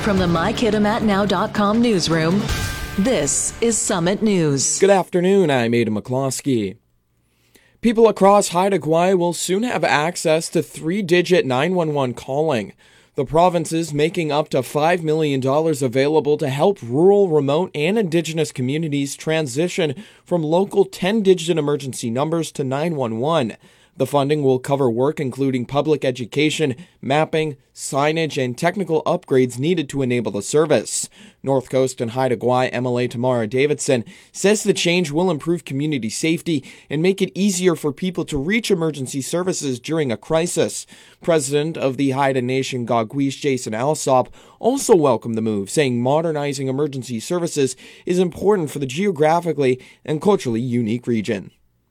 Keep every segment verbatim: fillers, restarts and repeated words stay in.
From the my kitimat now dot com newsroom, this is Summit News. Good afternoon, I'm Ada McCloskey. People across Haida Gwaii will soon have access to three-digit nine one one calling. The province is making up to five million dollars available to help rural, remote, and Indigenous communities transition from local ten-digit emergency numbers to nine one one. The funding will cover work including public education, mapping, signage, and technical upgrades needed to enable the service. North Coast and Haida Gwaii M L A Tamara Davidson says the change will improve community safety and make it easier for people to reach emergency services during a crisis. President of the Haida Nation Gagwish Jason Alsop also welcomed the move, saying modernizing emergency services is important for the geographically and culturally unique region.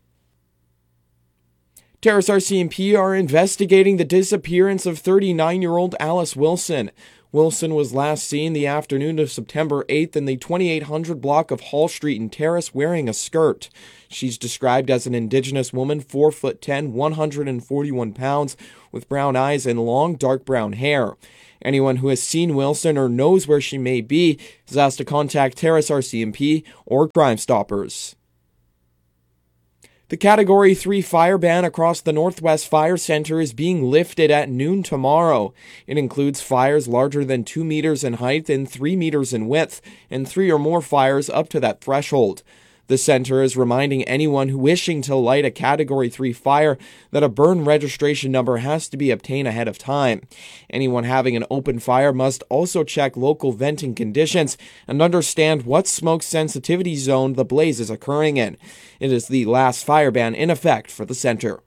Terrace R C M P are investigating the disappearance of thirty-nine-year-old Alice Wilson. Wilson was last seen the afternoon of September eighth in the twenty-eight hundred block of Hall Street in Terrace wearing a skirt. She's described as an Indigenous woman, four foot ten, one hundred forty-one pounds, with brown eyes and long dark brown hair. Anyone who has seen Wilson or knows where she may be is asked to contact Terrace R C M P or Crime Stoppers. The Category three fire ban across the Northwest Fire Center is being lifted at noon tomorrow. It includes fires larger than two meters in height and three meters in width, and three or more fires up to that threshold. The center is reminding anyone who wishing to light a Category three fire that a burn registration number has to be obtained ahead of time. Anyone having an open fire must also check local venting conditions and understand what smoke sensitivity zone the blaze is occurring in. It is the last fire ban in effect for the center.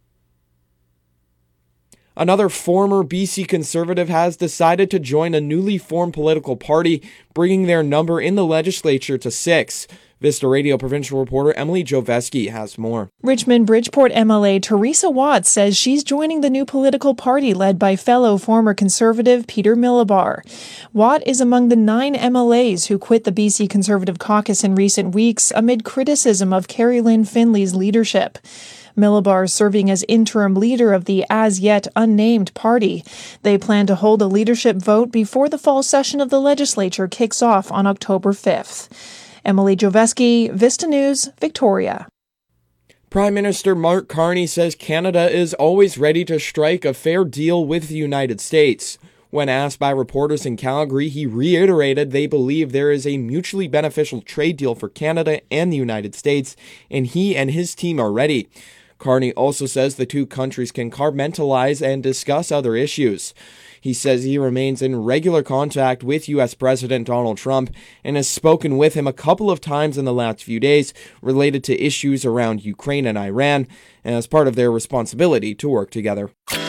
Another former B C Conservative has decided to join a newly formed political party, bringing their number in the legislature to six. Vista Radio provincial reporter Emily Joveski has more. Richmond-Bridgeport M L A Teresa Watts says she's joining the new political party led by fellow former Conservative Peter Millibar. Watt is among the nine M L As who quit the B C Conservative caucus in recent weeks amid criticism of Carrie Lynn Finley's leadership. Millibar serving as interim leader of the as-yet unnamed party. They plan to hold a leadership vote before the fall session of the legislature kicks off on October fifth. Emily Joveski, Vista News, Victoria. Prime Minister Mark Carney says Canada is always ready to strike a fair deal with the United States. When asked by reporters in Calgary, he reiterated they believe there is a mutually beneficial trade deal for Canada and the United States, and he and his team are ready. Carney also says the two countries can compartmentalize and discuss other issues. He says he remains in regular contact with U S President Donald Trump and has spoken with him a couple of times in the last few days related to issues around Ukraine and Iran, as part of their responsibility to work together.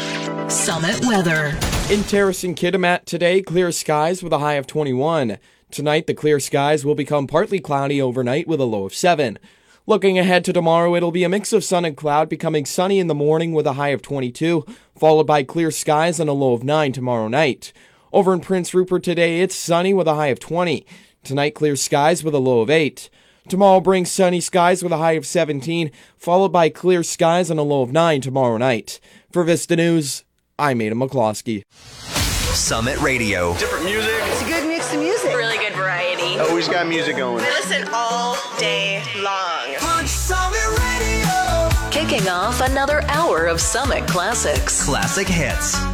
Summit weather. In Terrace and Kitimat today, clear skies with a high of twenty-one. Tonight, the clear skies will become partly cloudy overnight with a low of seven. Looking ahead to tomorrow, it'll be a mix of sun and cloud, becoming sunny in the morning with a high of twenty-two, followed by clear skies and a low of nine tomorrow night. Over in Prince Rupert today, it's sunny with a high of twenty. Tonight, clear skies with a low of eight. Tomorrow brings sunny skies with a high of seventeen, followed by clear skies and a low of nine tomorrow night. For Vista News, I'm Ada McCloskey. Summit Radio. Different music. It's a good mix of music. Really good variety. Always got music going. We listen all day long. Summit Radio. Kicking off another hour of Summit Classics. Classic hits.